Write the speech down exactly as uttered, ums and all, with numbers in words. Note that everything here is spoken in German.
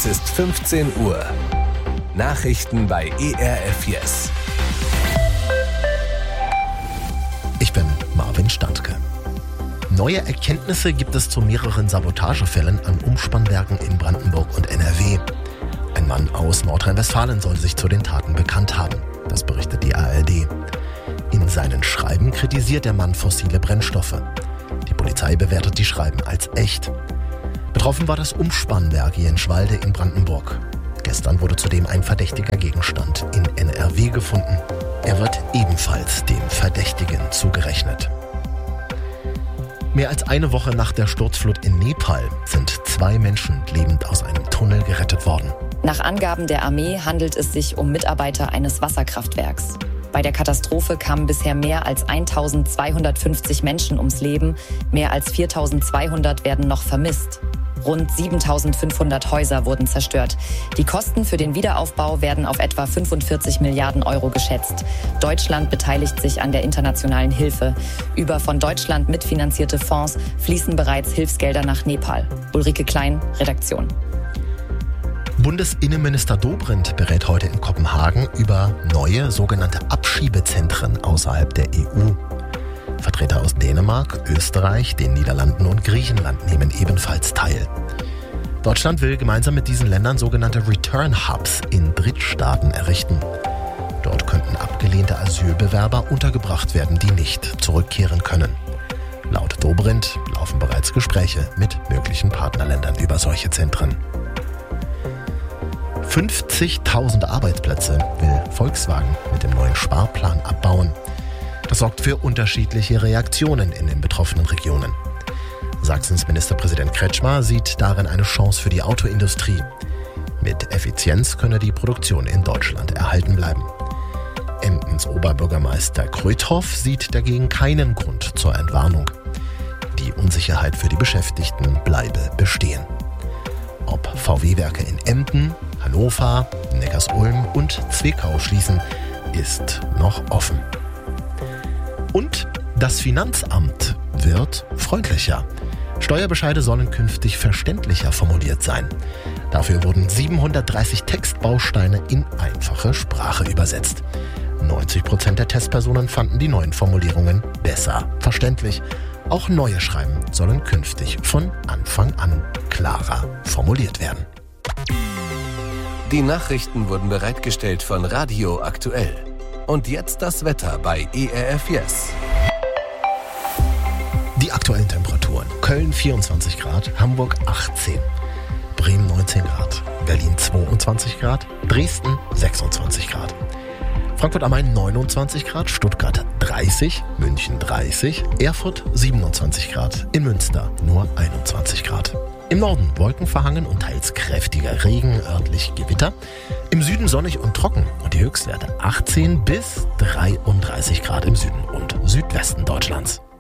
Es ist fünfzehn Uhr. Nachrichten bei E R F Yes. Ich bin Marvin Stadtke. Neue Erkenntnisse gibt es zu mehreren Sabotagefällen an Umspannwerken in Brandenburg und N R W. Ein Mann aus Nordrhein-Westfalen soll sich zu den Taten bekannt haben. Das berichtet die A R D. In seinen Schreiben kritisiert der Mann fossile Brennstoffe. Die Polizei bewertet die Schreiben als echt. Betroffen war das Umspannwerk Jenschwalde in Brandenburg. Gestern wurde zudem ein verdächtiger Gegenstand in N R W gefunden. Er wird ebenfalls dem Verdächtigen zugerechnet. Mehr als eine Woche nach der Sturzflut in Nepal sind zwei Menschen lebend aus einem Tunnel gerettet worden. Nach Angaben der Armee handelt es sich um Mitarbeiter eines Wasserkraftwerks. Bei der Katastrophe kamen bisher mehr als eintausendzweihundertfünfzig Menschen ums Leben, mehr als viertausendzweihundert werden noch vermisst. Rund siebentausendfünfhundert Häuser wurden zerstört. Die Kosten für den Wiederaufbau werden auf etwa fünfundvierzig Milliarden Euro geschätzt. Deutschland beteiligt sich an der internationalen Hilfe. Über von Deutschland mitfinanzierte Fonds fließen bereits Hilfsgelder nach Nepal. Ulrike Klein, Redaktion. Bundesinnenminister Dobrindt berät heute in Kopenhagen über neue sogenannte Abschiebezentren außerhalb der E U. Vertreter aus Dänemark, Österreich, den Niederlanden und Griechenland nehmen ebenfalls teil. Deutschland will gemeinsam mit diesen Ländern sogenannte Return Hubs in Drittstaaten errichten. Dort könnten abgelehnte Asylbewerber untergebracht werden, die nicht zurückkehren können. Laut Dobrindt laufen bereits Gespräche mit möglichen Partnerländern über solche Zentren. fünfzigtausend Arbeitsplätze will Volkswagen mit dem neuen Sparplan abbauen. Das sorgt für unterschiedliche Reaktionen in den betroffenen Regionen. Sachsens Ministerpräsident Kretschmer sieht darin eine Chance für die Autoindustrie. Mit Effizienz könne die Produktion in Deutschland erhalten bleiben. Emdens Oberbürgermeister Kröthoff sieht dagegen keinen Grund zur Entwarnung. Die Unsicherheit für die Beschäftigten bleibe bestehen. Ob V W-Werke in Emden, Hannover, Neckarsulm und Zwickau schließen, ist noch offen. Und das Finanzamt wird freundlicher. Steuerbescheide sollen künftig verständlicher formuliert sein. Dafür wurden siebenhundertdreißig Textbausteine in einfache Sprache übersetzt. neunzig Prozent der Testpersonen fanden die neuen Formulierungen besser verständlich. Auch neue Schreiben sollen künftig von Anfang an klarer formuliert werden. Die Nachrichten wurden bereitgestellt von Radio Aktuell. Und jetzt das Wetter bei E R F Yes. Die aktuellen Temperaturen: Köln vierundzwanzig Grad, Hamburg achtzehn, Bremen neunzehn Grad, Berlin zweiundzwanzig Grad, Dresden sechsundzwanzig Grad, Frankfurt am Main neunundzwanzig Grad, Stuttgart dreißig, München dreißig, Erfurt siebenundzwanzig Grad, in Münster nur einundzwanzig Grad. Im Norden wolkenverhangen und teils kräftiger Regen, örtlich Gewitter. Im Süden sonnig und trocken und die Höchstwerte achtzehn bis dreiunddreißig Grad im Süden und Südwesten Deutschlands.